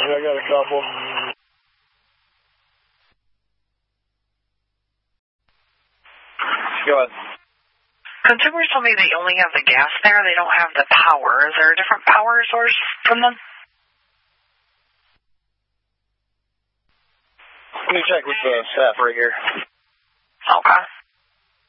I got a couple. Go ahead. Consumers told me they only have the gas there. They don't have the power. Is there a different power source from them? Let me check with the staff right here. Okay.